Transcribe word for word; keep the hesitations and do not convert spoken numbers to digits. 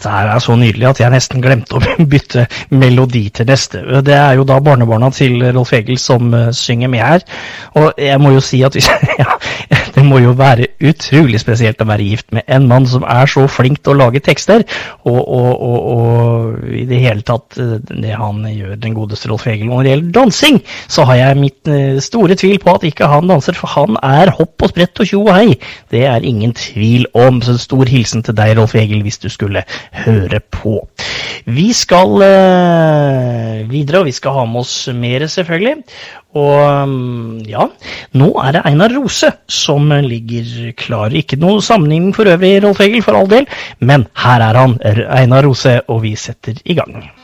dette her er så nydelig at jeg nesten glemte å bytte melodi til neste. Det er jo da barnebarna til Rolf Egil som uh, synger med her. Og jeg må jo si at hvis, ja, det må jo være utrolig spesielt å være gift med en mann som er så flink til å lage tekster, og, og, og, og i det hele tatt det han gjør, den godeste Rolf Egil. Og når det gjelder dansing, så har jeg mitt uh, store tvil på at ikke han danser, for han er hopp og sprett og tjo og hei. Det er ingen tvil om. Så stor hilsen til deg, Rolf Egil, hvis du skulle høre på. Vi skal uh, videre, og vi skal ha med oss mer selvfølgelig. Og ja, nå er det Einar Rose som ligger klar. Ikke noe sammenligning for øvrig, Rolf Egil, for all del, men her er han, Einar Rose, og vi setter i gang.